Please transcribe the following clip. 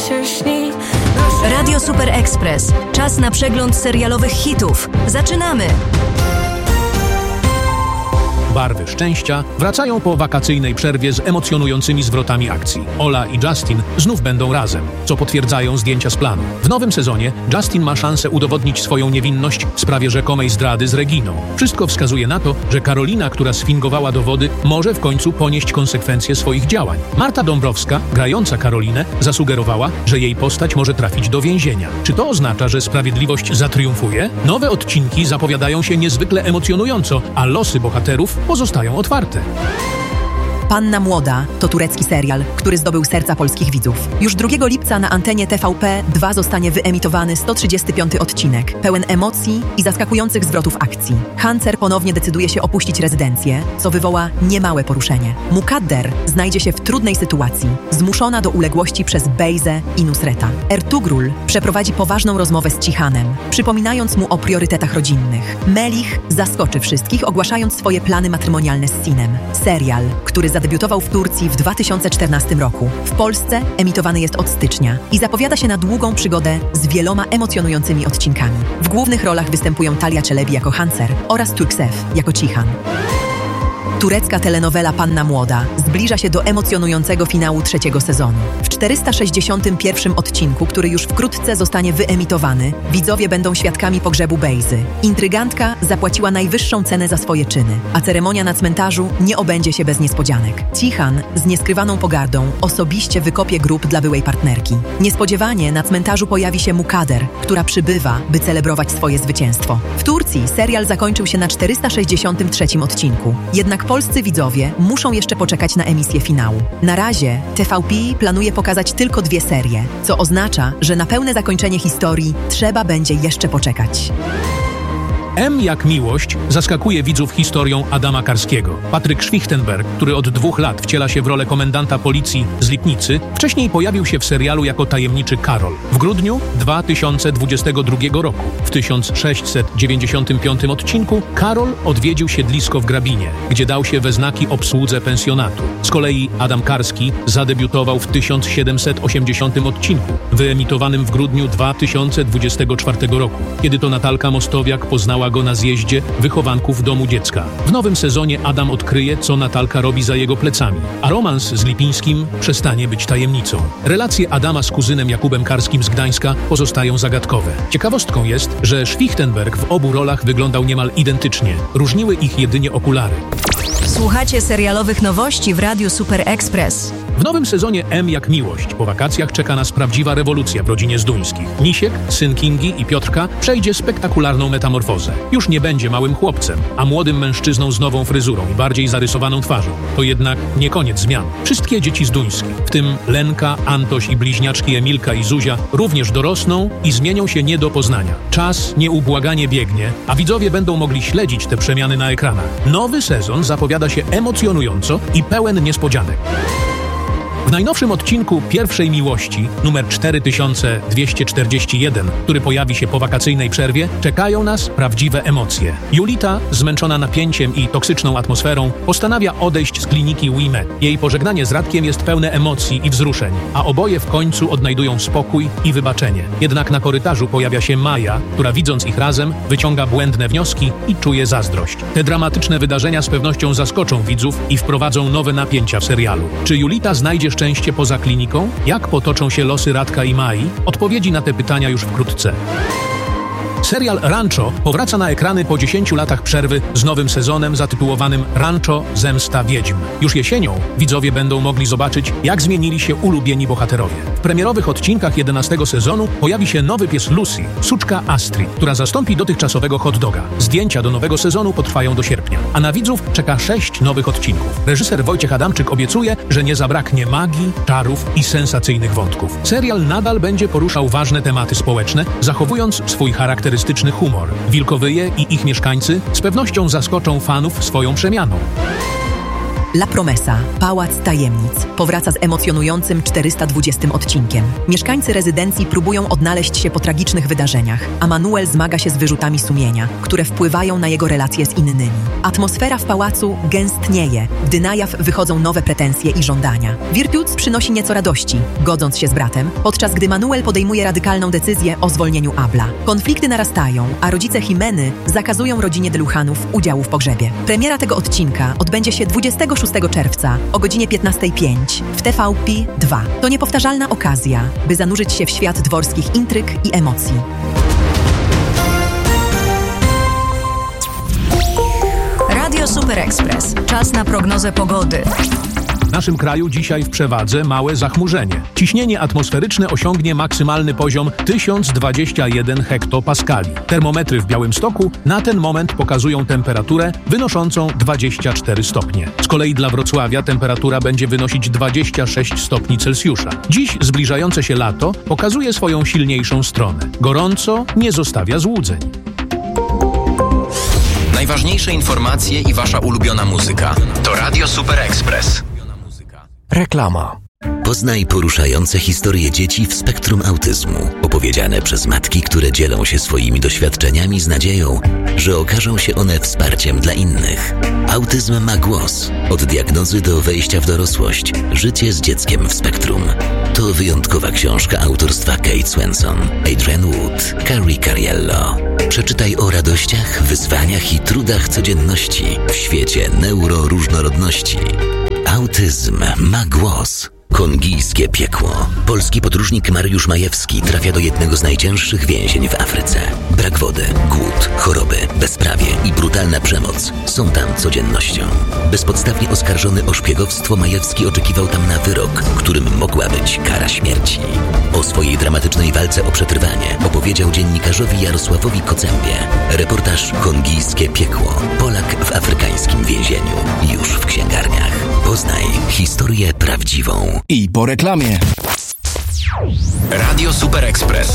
się śni. Radio Super Express. Czas na przegląd serialowych hitów. Zaczynamy! Barwy szczęścia wracają po wakacyjnej przerwie z emocjonującymi zwrotami akcji. Ola i Justin znów będą razem, co potwierdzają zdjęcia z planu. W nowym sezonie Justin ma szansę udowodnić swoją niewinność w sprawie rzekomej zdrady z Reginą. Wszystko wskazuje na to, że Karolina, która sfingowała dowody, może w końcu ponieść konsekwencje swoich działań. Marta Dąbrowska, grająca Karolinę, zasugerowała, że jej postać może trafić do więzienia. Czy to oznacza, że sprawiedliwość zatriumfuje? Nowe odcinki zapowiadają się niezwykle emocjonująco, a losy bohaterów pozostają otwarte. Panna Młoda to turecki serial, który zdobył serca polskich widzów. Już 2 lipca na antenie TVP2 zostanie wyemitowany 135 odcinek, pełen emocji i zaskakujących zwrotów akcji. Hancer ponownie decyduje się opuścić rezydencję, co wywoła niemałe poruszenie. Mukadder znajdzie się w trudnej sytuacji, zmuszona do uległości przez Bejzę i Nusreta. Ertugrul przeprowadzi poważną rozmowę z Cihanem, przypominając mu o priorytetach rodzinnych. Melich zaskoczy wszystkich, ogłaszając swoje plany matrymonialne z Sinem. Serial, który zadebiutował w Turcji w 2014 roku. W Polsce emitowany jest od stycznia i zapowiada się na długą przygodę z wieloma emocjonującymi odcinkami. W głównych rolach występują Talia Czelebi jako Hancer oraz Turksev jako Cihan. Turecka telenowela Panna Młoda zbliża się do emocjonującego finału 3. sezonu. W 461 odcinku, który już wkrótce zostanie wyemitowany, widzowie będą świadkami pogrzebu Bejzy. Intrygantka zapłaciła najwyższą cenę za swoje czyny, a ceremonia na cmentarzu nie obędzie się bez niespodzianek. Cihan z nieskrywaną pogardą osobiście wykopie grób dla byłej partnerki. Niespodziewanie na cmentarzu pojawi się Mukadder, która przybywa, by celebrować swoje zwycięstwo. W Turcji serial zakończył się na 463 odcinku. Jednak polscy widzowie muszą jeszcze poczekać na emisję finału. Na razie TVP planuje pokazać tylko 2 serie, co oznacza, że na pełne zakończenie historii trzeba będzie jeszcze poczekać. M jak miłość zaskakuje widzów historią Adama Karskiego. Patryk Schwichtenberg, który od 2 lat wciela się w rolę komendanta policji z Lipnicy, wcześniej pojawił się w serialu jako tajemniczy Karol. W grudniu 2022 roku, w 1695 odcinku, Karol odwiedził siedlisko w Grabinie, gdzie dał się we znaki obsłudze pensjonatu. Z kolei Adam Karski zadebiutował w 1780 odcinku, wyemitowanym w grudniu 2024 roku, kiedy to Natalka Mostowiak poznała go na zjeździe wychowanków domu dziecka. W nowym sezonie Adam odkryje, co Natalka robi za jego plecami, a romans z Lipińskim przestanie być tajemnicą. Relacje Adama z kuzynem Jakubem Karskim z Gdańska pozostają zagadkowe. Ciekawostką jest, że Schwichtenberg w obu rolach wyglądał niemal identycznie. Różniły ich jedynie okulary. Słuchacie serialowych nowości w Radiu Super Express. W nowym sezonie M jak miłość po wakacjach czeka nas prawdziwa rewolucja w rodzinie Zduńskich. Misiek, syn Kingi i Piotrka, przejdzie spektakularną metamorfozę. Już nie będzie małym chłopcem, a młodym mężczyzną z nową fryzurą i bardziej zarysowaną twarzą. To jednak nie koniec zmian. Wszystkie dzieci Zduńskich, w tym Lenka, Antoś i bliźniaczki Emilka i Zuzia, również dorosną i zmienią się nie do poznania. Czas nieubłaganie biegnie, a widzowie będą mogli śledzić te przemiany na ekranach. Nowy sezon zapowiada się emocjonująco i pełen niespodzianek. W najnowszym odcinku Pierwszej Miłości, numer 4241, który pojawi się po wakacyjnej przerwie, czekają nas prawdziwe emocje. Julita, zmęczona napięciem i toksyczną atmosferą, postanawia odejść z kliniki WeMed. Jej pożegnanie z Radkiem jest pełne emocji i wzruszeń, a oboje w końcu odnajdują spokój i wybaczenie. Jednak na korytarzu pojawia się Maja, która widząc ich razem, wyciąga błędne wnioski i czuje zazdrość. Te dramatyczne wydarzenia z pewnością zaskoczą widzów i wprowadzą nowe napięcia w serialu. Czy Julita znajdzie szczęście poza kliniką? Jak potoczą się losy Radka i Mai? Odpowiedzi na te pytania już wkrótce. Serial Rancho powraca na ekrany po 10 latach przerwy z nowym sezonem zatytułowanym Rancho – Zemsta Wiedźm. Już jesienią widzowie będą mogli zobaczyć, jak zmienili się ulubieni bohaterowie. W premierowych odcinkach 11 sezonu pojawi się nowy pies Lucy, suczka Astrid, która zastąpi dotychczasowego hot doga. Zdjęcia do nowego sezonu potrwają do sierpnia, a na widzów czeka 6 nowych odcinków. Reżyser Wojciech Adamczyk obiecuje, że nie zabraknie magii, czarów i sensacyjnych wątków. Serial nadal będzie poruszał ważne tematy społeczne, zachowując swój charakterystyczny humor. Wilkowyje i ich mieszkańcy z pewnością zaskoczą fanów swoją przemianą. La Promesa, Pałac Tajemnic, powraca z emocjonującym 420 odcinkiem. Mieszkańcy rezydencji próbują odnaleźć się po tragicznych wydarzeniach, a Manuel zmaga się z wyrzutami sumienia, które wpływają na jego relacje z innymi. Atmosfera w pałacu gęstnieje, gdy na jaw wychodzą nowe pretensje i żądania. Virtudes przynosi nieco radości, godząc się z bratem, podczas gdy Manuel podejmuje radykalną decyzję o zwolnieniu Abla. Konflikty narastają, a rodzice Jimeny zakazują rodzinie Deluchanów udziału w pogrzebie. Premiera tego odcinka odbędzie się 26 czerwca o godzinie 15:05 w TVP2. To niepowtarzalna okazja, by zanurzyć się w świat dworskich intryg i emocji. Radio Super Express. Czas na prognozę pogody. W naszym kraju dzisiaj w przewadze małe zachmurzenie. Ciśnienie atmosferyczne osiągnie maksymalny poziom 1021 hektopaskali. Termometry w Białymstoku na ten moment pokazują temperaturę wynoszącą 24 stopnie. Z kolei dla Wrocławia temperatura będzie wynosić 26 stopni Celsjusza. Dziś zbliżające się lato pokazuje swoją silniejszą stronę. Gorąco nie zostawia złudzeń. Najważniejsze informacje i wasza ulubiona muzyka. To Radio Super Express. Reklama. Poznaj poruszające historie dzieci w spektrum autyzmu, opowiedziane przez matki, które dzielą się swoimi doświadczeniami z nadzieją, że okażą się one wsparciem dla innych. Autyzm ma głos. Od diagnozy do wejścia w dorosłość. Życie z dzieckiem w spektrum. To wyjątkowa książka autorstwa Kate Swenson, Adrienne Wood, Carrie Cariello. Przeczytaj o radościach, wyzwaniach i trudach codzienności w świecie neuroróżnorodności. Autyzm ma głos. Kongijskie piekło. Polski podróżnik Mariusz Majewski trafia do jednego z najcięższych więzień w Afryce. Brak wody, głód, choroby, bezprawie i brutalna przemoc są tam codziennością. Bezpodstawnie oskarżony o szpiegowstwo, Majewski oczekiwał tam na wyrok, którym mogła być kara śmierci. O swojej dramatycznej walce o przetrwanie opowiedział dziennikarzowi Jarosławowi Kocębie. Reportaż Kongijskie piekło. Polak w afrykańskim więzieniu. Już w księgarniach. Poznaj historię prawdziwą. I po reklamie. Radio Super Express.